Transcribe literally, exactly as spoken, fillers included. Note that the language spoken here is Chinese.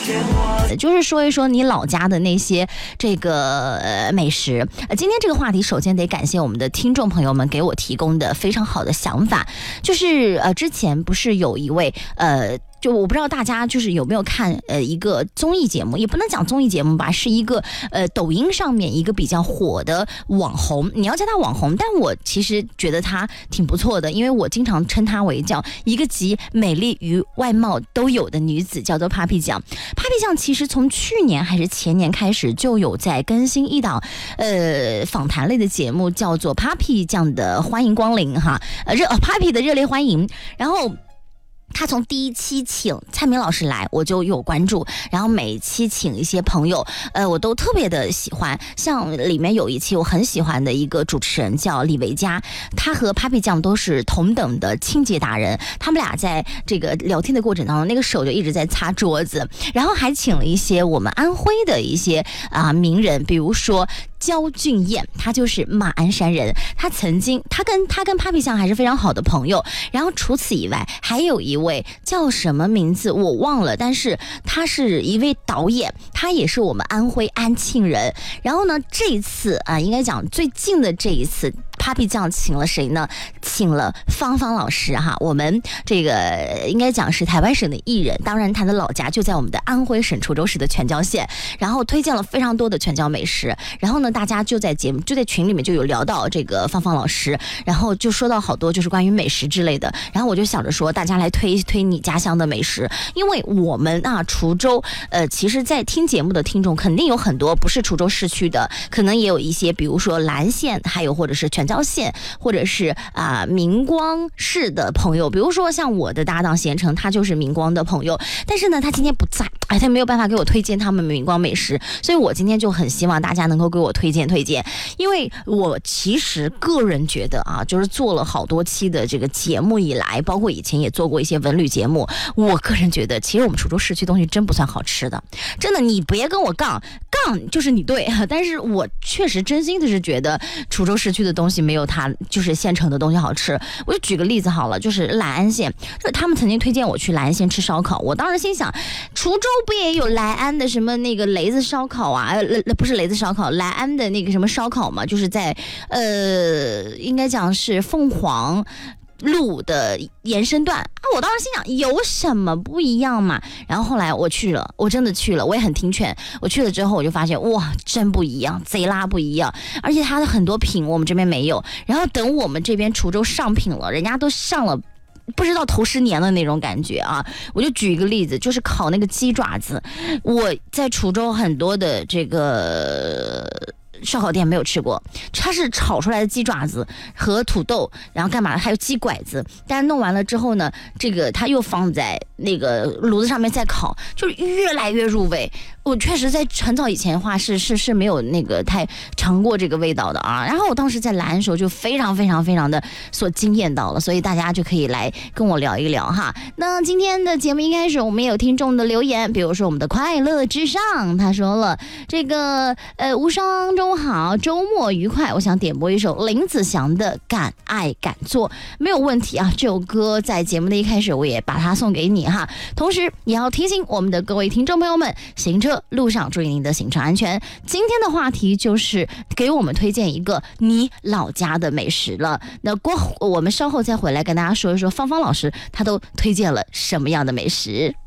就是说一说你老家的那些这个、呃、美食。呃，今天这个话题首先得感谢我们的听众朋友们给我提供的非常好的想法，就是呃之前不是有一位呃。就我不知道大家就是有没有看呃一个综艺节目，也不能讲综艺节目吧，是一个呃抖音上面一个比较火的网红，你要叫他网红，但我其实觉得他挺不错的，因为我经常称他为叫一个集美丽与外貌都有的女子，叫做 Papi 酱。Papi 酱其实从去年还是前年开始就有在更新一档呃访谈类的节目，叫做 Papi 酱的欢迎光临哈，呃热、哦、Papi 的热烈欢迎，然后。他从第一期请蔡明老师来，我就有关注，然后每一期请一些朋友，呃，我都特别的喜欢。像里面有一期我很喜欢的一个主持人叫李维嘉，他和 Papi 酱都是同等的清洁达人，他们俩在这个聊天的过程当中，那个手就一直在擦桌子，然后还请了一些我们安徽的一些啊、呃、名人，比如说。焦俊艳，他就是马鞍山人，他曾经他跟他跟 Papi 酱还是非常好的朋友，然后除此以外还有一位叫什么名字我忘了，但是他是一位导演，他也是我们安徽安庆人，然后呢这一次啊、呃、应该讲最近的这一次Papi 酱请了谁呢？请了芳芳老师哈，我们这个应该讲是台湾省的艺人，当然他的老家就在我们的安徽省滁州市的全椒县，然后推荐了非常多的全椒美食，然后呢大家就在节目就在群里面就有聊到这个芳芳老师，然后就说到好多就是关于美食之类的，然后我就想着说大家来推推你家乡的美食，因为我们啊滁州呃其实在听节目的听众肯定有很多不是滁州市区的，可能也有一些比如说兰县，还有或者是全椒县，或者是啊、呃、明光市的朋友，比如说像我的搭档贤成，他就是明光的朋友，但是呢他今天不在，哎，他没有办法给我推荐他们明光美食，所以我今天就很希望大家能够给我推荐推荐，因为我其实个人觉得啊，就是做了好多期的这个节目以来，包括以前也做过一些文旅节目，我个人觉得其实我们滁州市区东西真不算好吃的，真的，你别跟我杠杠就是你对，但是我确实真心的是觉得滁州市区的东西没有它就是县城的东西好吃。我就举个例子好了，就是兰安县，就是他们曾经推荐我去兰安县吃烧烤，我当时心想滁州不也有兰安的什么那个雷子烧烤啊，呃不是雷子烧烤，兰安的那个什么烧烤嘛，就是在呃应该讲是凤凰路的延伸段啊，我当时心想有什么不一样嘛？然后后来我去了，我真的去了，我也很听劝。我去了之后，我就发现哇，真不一样，贼拉不一样，而且它的很多品我们这边没有。然后等我们这边滁州上品了，人家都上了。不知道头十年的那种感觉啊！我就举一个例子，就是烤那个鸡爪子，我在滁州很多的这个烧烤店没有吃过，它是炒出来的鸡爪子和土豆，然后干嘛还有鸡拐子，但是弄完了之后呢，这个它又放在那个炉子上面再烤，就是越来越入味。我确实在很早以前的话是是是没有那个太尝过这个味道的啊，然后我当时在兰安的时候就非常非常非常的所惊艳到了，所以大家就可以来跟我聊一聊哈。那今天的节目一开始我们也有听众的留言，比如说我们的快乐至上，他说了这个呃无伤中好，周末愉快，我想点播一首林子祥的敢爱敢做，没有问题啊，这首歌在节目的一开始我也把它送给你哈，同时也要提醒我们的各位听众朋友们，行车路上注意您的行车安全。今天的话题就是给我们推荐一个你老家的美食了，那过我们稍后再回来跟大家说一说芳芳老师他都推荐了什么样的美食。